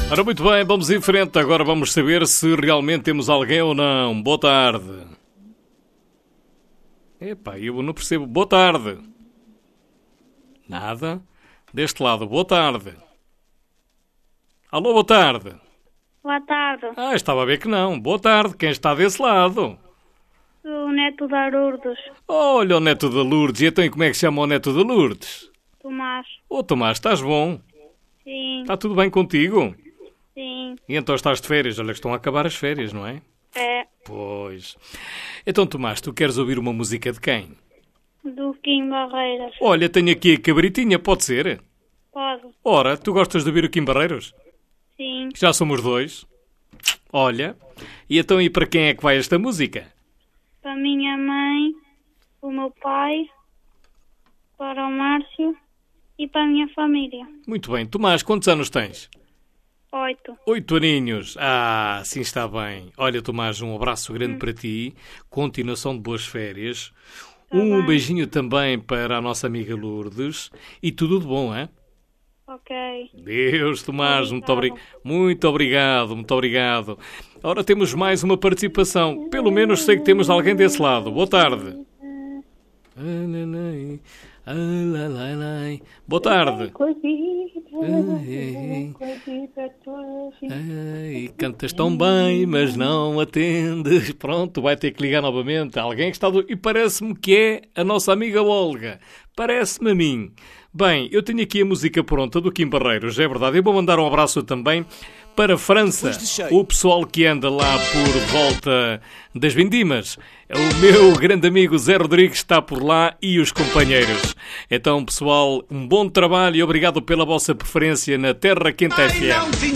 Ora, muito bem, vamos em frente. Agora vamos saber se realmente temos alguém ou não. Boa tarde. Epá, eu não percebo. Boa tarde. Nada. Deste lado, boa tarde. Alô, boa tarde. Boa tarde. Estava a ver que não. Boa tarde. Quem está desse lado? O neto da Lourdes. Olha o neto da Lourdes. E então, e como é que se chama o neto da Lourdes? Tomás. Tomás, estás bom? Sim. Está tudo bem contigo? Sim. E então estás de férias? Olha que estão a acabar as férias, não é? É. Pois. Então, Tomás, tu queres ouvir uma música de quem? Do Kim Barreiras. Olha, tenho aqui a Cabritinha, pode ser? Pode. Ora, tu gostas de ouvir o Kim Barreiros? Sim. Já somos dois. Olha, e então e para quem é que vai esta música? Para a minha mãe, o meu pai, para o Márcio e para a minha família. Muito bem. Tomás, quantos anos tens? 8. 8 aninhos. Sim está bem. Olha, Tomás, um abraço grande para ti. Continuação de boas férias. Um beijinho também para a nossa amiga Lourdes. E tudo de bom, é? Ok. Deus, Tomás, muito obrigado, muito obrigado. Ora, temos mais uma participação. Pelo menos sei que temos alguém desse lado. Boa tarde. Boa tarde. Cantas tão bem, mas não atendes. Pronto, vai ter que ligar novamente. Alguém que está... E parece-me que é a nossa amiga Olga. Parece-me a mim. Bem, eu tenho aqui a música pronta do Kim Barreiros, é verdade. Eu vou mandar um abraço também para a França, o pessoal que anda lá por volta das Vindimas. O meu grande amigo Zé Rodrigues está por lá e os companheiros. Então, pessoal, um bom trabalho e obrigado pela vossa preferência na Terra Quente FM.